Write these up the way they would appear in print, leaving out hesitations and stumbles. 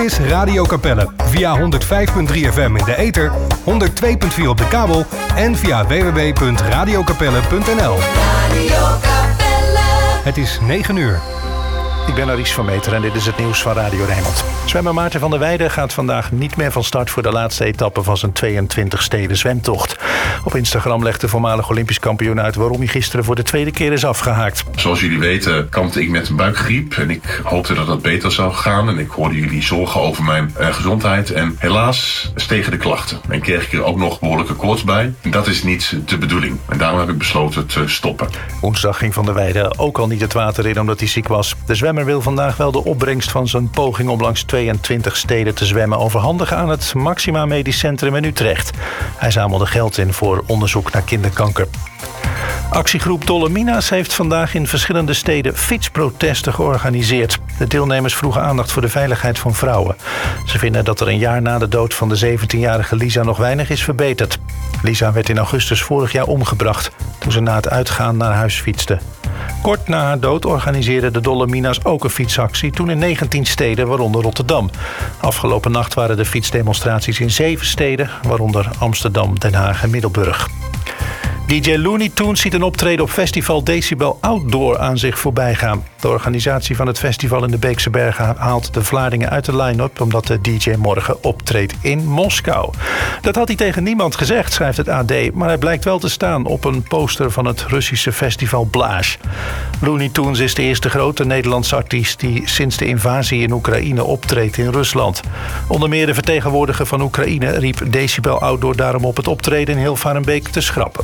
is Radio Capelle. Via 105.3 FM in de ether, 102.4 op de kabel en via www.radiocapelle.nl. Radio Capelle. Het is 9 uur. Ik ben Aries van Meter en dit is het nieuws van Radio Rijnmond. Zwemmer Maarten van der Weijden gaat vandaag niet meer van start voor de laatste etappe van zijn 22-steden zwemtocht. Op Instagram legt de voormalig Olympisch kampioen uit waarom hij gisteren voor de tweede keer is afgehaakt. Zoals jullie weten kampte ik met een buikgriep en ik hoopte dat dat beter zou gaan. En ik hoorde jullie zorgen over mijn gezondheid en helaas stegen de klachten. En kreeg ik er ook nog behoorlijke koorts bij. Dat is niet de bedoeling en daarom heb ik besloten te stoppen. Woensdag ging van der Weijden ook al niet het water in omdat hij ziek was. De zwemmer wil vandaag wel de opbrengst van zijn poging om langs 22 steden te zwemmen overhandigen aan het Maxima Medisch Centrum in Utrecht. Hij zamelde geld in voor onderzoek naar kinderkanker. Actiegroep Dolomina's heeft vandaag in verschillende steden fietsprotesten georganiseerd. De deelnemers vroegen aandacht voor de veiligheid van vrouwen. Ze vinden dat er een jaar na de dood van de 17-jarige Lisa nog weinig is verbeterd. Lisa werd in augustus vorig jaar omgebracht toen ze na het uitgaan naar huis fietste. Kort na haar dood organiseerden de Dolomina's ook een fietsactie, toen in 19 steden, waaronder Rotterdam. Afgelopen nacht waren de fietsdemonstraties in 7 steden, waaronder Amsterdam, Den Haag en Middelburg. DJ Looney Tunes ziet een optreden op festival Decibel Outdoor aan zich voorbij gaan. De organisatie van het festival in de Beekse Bergen haalt de Vlamingen uit de line-up omdat de DJ morgen optreedt in Moskou. Dat had hij tegen niemand gezegd, schrijft het AD, maar hij blijkt wel te staan op een poster van het Russische festival Blazh. Looney Tunes is de eerste grote Nederlandse artiest die sinds de invasie in Oekraïne optreedt in Rusland. Onder meer de vertegenwoordiger van Oekraïne riep Decibel Outdoor daarom op het optreden in Hilvarenbeek te schrappen.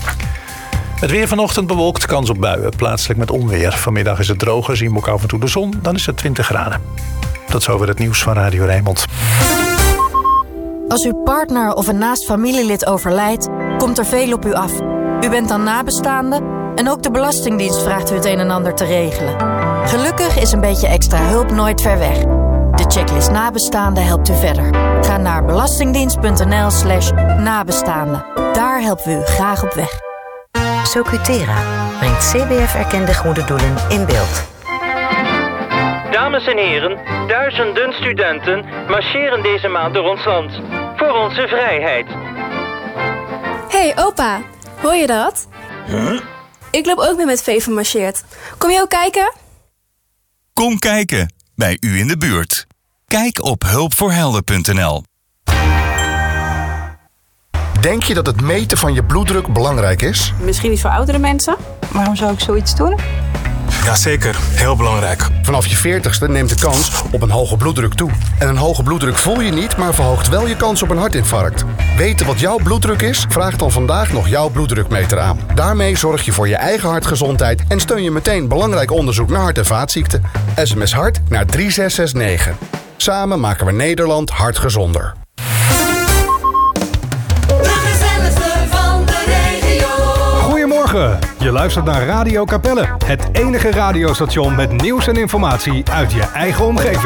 Het weer vanochtend bewolkt, kans op buien, plaatselijk met onweer. Vanmiddag is het droger, zien we ook af en toe de zon, dan is het 20 graden. Tot zover het nieuws van Radio Rijnmond. Als uw partner of een naast familielid overlijdt, komt er veel op u af. U bent dan nabestaande en ook de Belastingdienst vraagt u het een en ander te regelen. Gelukkig is een beetje extra hulp nooit ver weg. De checklist nabestaanden helpt u verder. Ga naar belastingdienst.nl/nabestaanden. Daar helpen we u graag op weg. Socutera brengt CBF-erkende goede doelen in beeld. Dames en heren, duizenden studenten marcheren deze maand door ons land. Voor onze vrijheid. Hey opa, hoor je dat? Huh? Ik loop ook met Veven marcheert. Kom je ook kijken? Kom kijken, bij u in de buurt. Kijk op hulpvoorhelden.nl. Denk je dat het meten van je bloeddruk belangrijk is? Misschien niet voor oudere mensen. Waarom zou ik zoiets doen? Jazeker, heel belangrijk. Vanaf je 40ste neemt de kans op een hoge bloeddruk toe. En een hoge bloeddruk voel je niet, maar verhoogt wel je kans op een hartinfarct. Weten wat jouw bloeddruk is? Vraag dan vandaag nog jouw bloeddrukmeter aan. Daarmee zorg je voor je eigen hartgezondheid en steun je meteen belangrijk onderzoek naar hart- en vaatziekten. SMS HART naar 3669. Samen maken we Nederland hartgezonder. Goedemorgen, je luistert naar Radio Capelle. Het enige radiostation met nieuws en informatie uit je eigen omgeving.